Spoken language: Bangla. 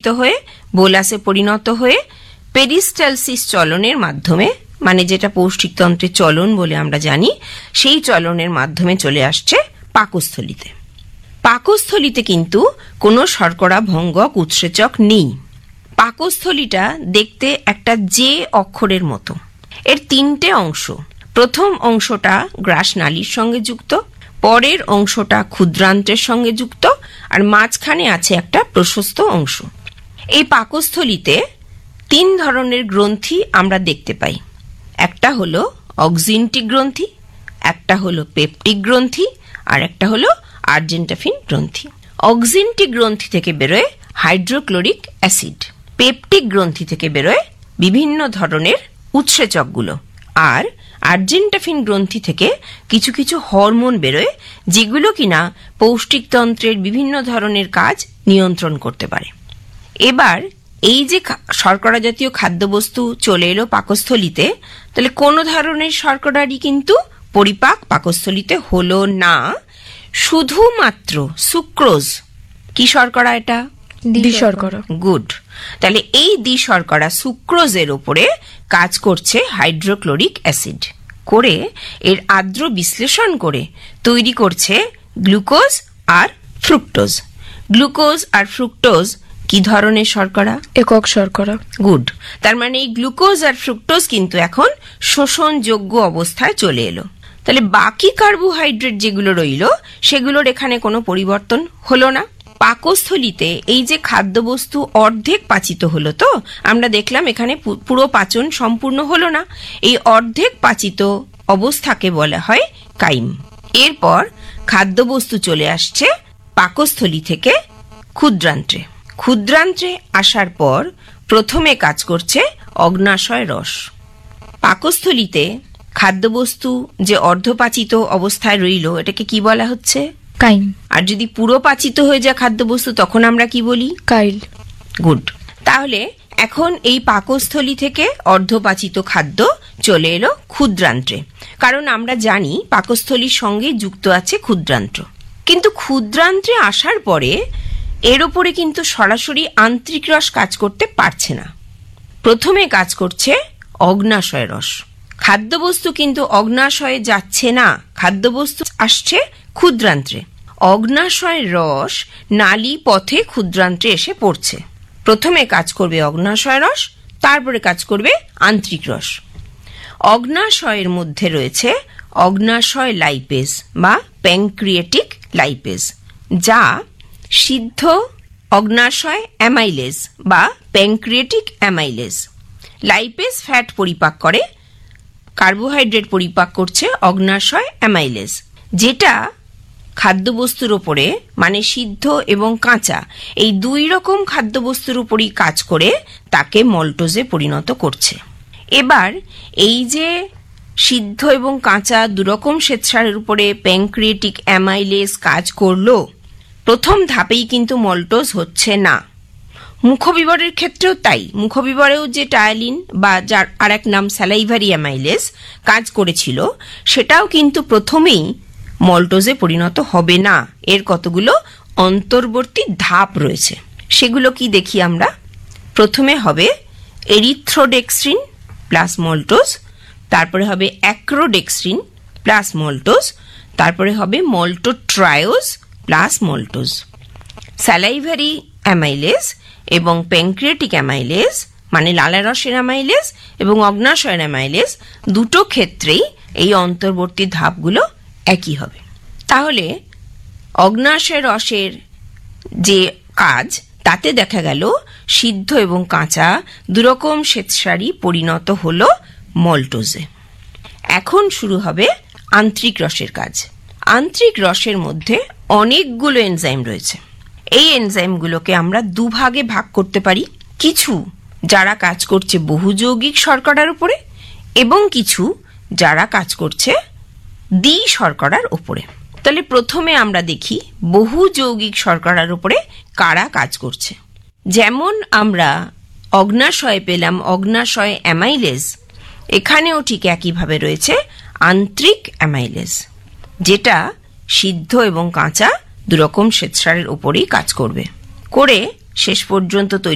হয়ে বোলাসে পরিণত হয়ে পেরিস্টালসিস চলনের মাধ্যমে, মানে যেটা পৌষ্টিকতন্ত্রের চলন বলে আমরা জানি, সেই চলনের মাধ্যমে চলে আসছে পাকস্থলীতে। পাকস্থলীতে কিন্তু কোনো শর্করা ভঙ্গক উৎসেচক নেই। পাকস্থলীটা দেখতে একটা জে অক্ষরের মতো। এর তিনটে অংশ। প্রথম অংশটা গ্রাসনালীর সঙ্গে যুক্ত, পরের অংশটা ক্ষুদ্রান্ত্রের সঙ্গে যুক্ত, আর মাঝখানে আছে একটা প্রশস্ত অংশ। এই পাকস্থলীতে 3 ধরনের গ্রন্থি আমরা দেখতে পাই। একটা হলো অক্সিনটিক গ্রন্থি, একটা হলো পেপটিক গ্রন্থি, আর একটা হলো আর্জেন্টাফিন গ্রন্থি। অক্সিনটিক গ্রন্থি থেকে বেরোয় হাইড্রোক্লোরিক অ্যাসিড, পেপটিক গ্রন্থি থেকে বেরোয় বিভিন্ন ধরনের উৎসেচকগুলো, আর আর্জেন্টাফিন গ্রন্থি থেকে কিছু কিছু হরমোন বেরোয় যেগুলো কিনা পৌষ্টিকতন্ত্রের বিভিন্ন ধরনের কাজ নিয়ন্ত্রণ করতে পারে। এবার এই যে শর্করা জাতীয় খাদ্যবস্তু চলে এলো পাকস্থলীতে, তাহলে কোনো ধরনের শর্করারই কিন্তু পরিপাক পাকস্থলীতে হলো না, শুধুমাত্র সুক্রোজ। কি শর্করা এটা? দ্বিশর্করা। গুড। তাহলে এই দ্বিশর্করা সুক্রোজের উপরে কাজ করছে হাইড্রোক্লোরিক অ্যাসিড, করে এর আর্দ্র বিশ্লেষণ করে তৈরি করছে গ্লুকোজ আর ফ্রুক্টোজ। গ্লুকোজ আর ফ্রুক্টোজ কি ধরনের শর্করা? একক শর্করা। গুড। তার মানে এই গ্লুকোজ আর ফ্রুক্টোজ কিন্তু এখন শোষণযোগ্য অবস্থায় চলে এলো। তাহলে বাকি কার্বোহাইড্রেট যেগুলো রইল সেগুলোর এখানে কোনো পরিবর্তন হলো না। পাকস্থলীতে এই যে খাদ্যবস্তু অর্ধেক পাচিত হলো, তো আমরা দেখলাম এখানে পুরো পাচন সম্পূর্ণ হলো না। এই অর্ধেক পাচিত অবস্থাকে বলা হয় কাইম। এরপর খাদ্যবস্তু চলে আসছে পাকস্থলী থেকে ক্ষুদ্রান্ত্রে। ক্ষুদ্রান্ত্রে আসার পর প্রথমে কাজ করছে অগ্নাশয় রস। পাকস্থলীতে খাদ্যবস্তু যে অর্ধপাচিত অবস্থায় রইল, এটাকে কি বলা হচ্ছে? কাইম। আর যদি পুরো পাচিত হয়ে যায় খাদ্যবস্তু, তখন আমরা কি বলি? কাইল। গুড। তাহলে এখন এই পাকস্থলী থেকে অর্ধপাচিত খাদ্য চলে এলো ক্ষুদ্রান্ত্রে, কারণ আমরা জানি পাকস্থলীর সঙ্গে যুক্ত আছে ক্ষুদ্রান্ত্র। কিন্তু ক্ষুদ্রান্ত্রে আসার পরে এর উপরে কিন্তু সরাসরি আন্ত্রিক রস কাজ করতে পারছে না। প্রথমে কাজ করছে অগ্নাশয় রস। খাদ্যবস্তু কিন্তু অগ্নাশয়ে যাচ্ছে না, খাদ্যবস্তু আসছে ক্ষুদ্রান্ত্রে। অগ্নাশয় রস নালী পথে ক্ষুদ্রান্ত্রে এসে পড়ছে। প্রথমে কাজ করবে অগ্নাশয় রস, তারপরে কাজ করবে আন্ত্রিক রস। অগ্নাশয়ের মধ্যে রয়েছে অগ্নাশয় লাইপেজ বা প্যানক্রিয়েটিক লাইপেজ, যা সিদ্ধ অগ্নাশয় অ্যামাইলেজ বা প্যানক্রিয়েটিক অ্যামাইলেজ। লাইপেজ ফ্যাট পরিপাক করে, কার্বোহাইড্রেট পরিপাক করছে অগ্নাশয় অ্যামাইলেজ, যেটা খাদ্যবস্তুর উপরে, মানে সিদ্ধ এবং কাঁচা, এই 2 রকম খাদ্যবস্তুর উপরই কাজ করে তাকে মল্টোজে পরিণত করছে। এবার এই যে সিদ্ধ এবং কাঁচা 2 রকম শ্বেতসারের উপরে প্যানক্রিয়েটিক অ্যামাইলেজ কাজ করলো, প্রথম ধাপেই কিন্তু মল্টোজ হচ্ছে না। মুখবিবরের ক্ষেত্রেও তাই। মুখবিবরেও যে টায়ালিন বা যার আর এক নাম স্যালাইভারি অ্যামাইলেজ কাজ করেছিল, সেটাও কিন্তু প্রথমেই মল্টোজে পরিণত হবে না। এর কতগুলো অন্তর্বর্তী ধাপ রয়েছে, সেগুলো কি দেখি আমরা। প্রথমে হবে এরিথ্রোডেক্সট্রিন প্লাস মল্টোজ, তারপরে হবে অ্যাক্রোডেক্সট্রিন প্লাস মল্টোজ, তারপরে হবে মল্টোট্রায়োজ প্লাস মল্টোজ। স্যালাইভারি অ্যামাইলেজ এবং প্যানক্রিয়েটিক অ্যামাইলেজ, মানে লালারসের অ্যামাইলেজ এবং অগ্নাশয়ের অ্যামাইলেজ, দুটো ক্ষেত্রেই এই অন্তর্বর্তী ধাপগুলো একই হবে। তাহলে অগ্নাশয় রসের যে কাজ, তাতে দেখা গেল সিদ্ধ এবং কাঁচা 2 রকম শ্বেতসারই পরিণত হলো মল্টোজে। এখন শুরু হবে আন্ত্রিক রসের কাজ। আন্ত্রিক রসের মধ্যে অনেকগুলো এনজাইম রয়েছে। এই এনজাইমগুলোকে আমরা 2 ভাগে ভাগ করতে পারি। কিছু যারা কাজ করছে বহুযৌগিক শর্করার উপরে, এবং কিছু যারা কাজ করছে দ্বিশর্করার উপরে। তাহলে প্রথমে আমরা দেখি বহুযৌগিক শর্করার উপরে কারা কাজ করছে। যেমন আমরা অগ্নাশয়ে পেলাম অগ্নাশয় অ্যামাইলেজ, এখানেও ঠিক একইভাবে রয়েছে আন্ত্রিক অ্যামাইলেজ, যেটা সিদ্ধ এবং কাঁচা 2 রকম শ্বেতসারের উপরেই কাজ করবে, করে শেষ পর্যন্ত